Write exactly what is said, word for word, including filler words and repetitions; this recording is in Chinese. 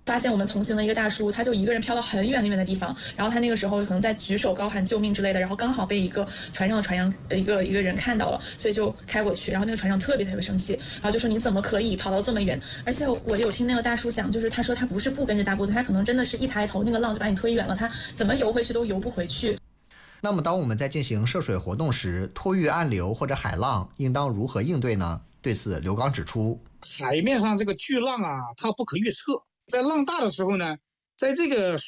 发现我们同行的一个大叔，他就一个人飘到很远很远的地方，然后他那个时候可能在举手高喊救命之类的，然后刚好被一个船上的船员一个一个人看到了，所以就开过去，然后那个船长特别特别生气，然后就说你怎么可以跑到这么远？而且我有听那个大叔讲，就是他说他不是不跟着大部队，他可能真的是一抬头那个浪就把你推远了，他怎么游回去都游不回去。 那么当我们在进行涉水活动时，托遇暗流或者海浪，应当如何应对呢？对此，刘刚指出， 海面上这个巨浪啊，它不可预测，在浪大的时候呢，在这个